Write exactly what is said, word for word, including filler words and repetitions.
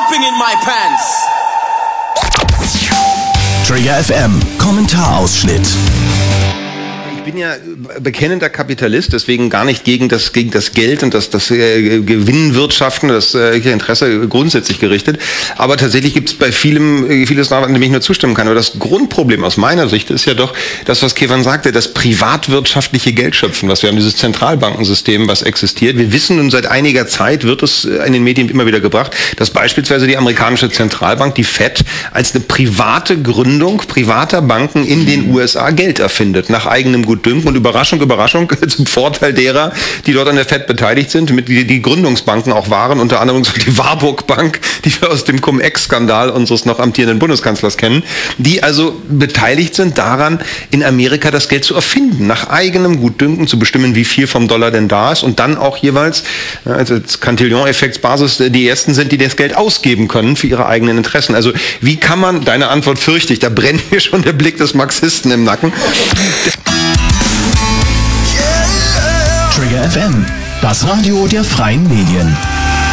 popping in my pants. Trigger F M, Kommentarausschnitt. Ich bin ja bekennender Kapitalist, deswegen gar nicht gegen das, gegen das Geld und das, das äh, Gewinnwirtschaften, das äh, Interesse grundsätzlich gerichtet. Aber tatsächlich gibt es bei vielem, äh, vieles, an dem ich nur zustimmen kann. Aber das Grundproblem aus meiner Sicht ist ja doch das, was Kevan sagte, das privatwirtschaftliche Geldschöpfen, was wir haben, dieses Zentralbankensystem, was existiert. Wir wissen nun seit einiger Zeit, wird es in den Medien immer wieder gebracht, dass beispielsweise die amerikanische Zentralbank, die Fed, als eine private Gründung privater Banken in den U S A Geld erfindet, nach eigenem Gutdünken. Und Überraschung, Überraschung, zum Vorteil derer, die dort an der Fed beteiligt sind, mit die, die Gründungsbanken auch waren, unter anderem die Warburg Bank, die wir aus dem Cum-Ex-Skandal unseres noch amtierenden Bundeskanzlers kennen, die also beteiligt sind daran, in Amerika das Geld zu erfinden, nach eigenem Gutdünken zu bestimmen, wie viel vom Dollar denn da ist und dann auch jeweils, also Cantillon-Effektsbasis, die ersten sind, die das Geld ausgeben können für ihre eigenen Interessen. Also wie kann man, deine Antwort fürchte ich, da brennt mir schon der Blick des Marxisten im Nacken. Trigger F M, das Radio der freien Medien.